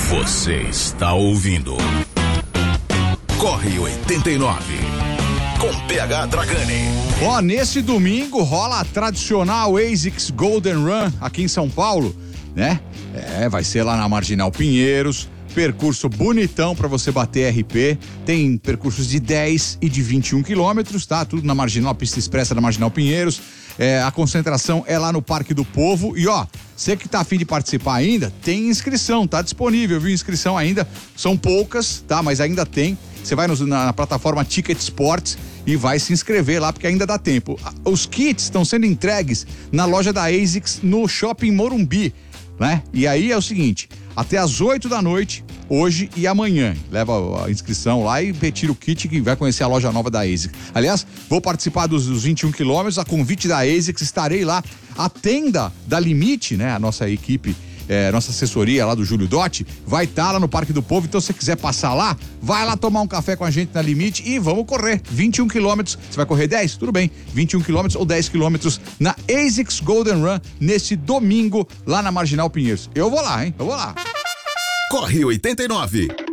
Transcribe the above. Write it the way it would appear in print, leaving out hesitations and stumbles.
Você está ouvindo Corre 89 com PH Dragani. Ó, nesse domingo rola a tradicional ASICS Golden Run aqui em São Paulo, né? Vai ser lá na Marginal Pinheiros. Percurso bonitão para você bater RP. Tem percursos de 10 e de 21 quilômetros, tá? Tudo na Marginal, pista expressa da Marginal Pinheiros. A concentração é lá no Parque do Povo. E ó, você que tá a fim de participar ainda, tem inscrição, tá disponível, viu? Inscrição ainda, são poucas, tá? Mas ainda tem. Você vai na plataforma Ticket Sports e vai se inscrever lá, porque ainda dá tempo. Os kits estão sendo entregues na loja da ASICS no Shopping Morumbi, né? E aí é o seguinte, até às 8 da noite, hoje e amanhã. Leva a inscrição lá e retira o kit que vai conhecer a loja nova da ASICS. Aliás, vou participar dos 21 quilômetros, a convite da ASICS, estarei lá. A tenda da Limite, né? A nossa equipe, nossa assessoria lá do Júlio Dotti, vai estar lá no Parque do Povo. Então, se você quiser passar lá, vai lá tomar um café com a gente na Limite e vamos correr 21 quilômetros. Você vai correr 10? Tudo bem, 21 quilômetros ou 10 quilômetros na ASICS Golden Run nesse domingo lá na Marginal Pinheiros. Eu vou lá, hein? Eu vou lá. Corre 89.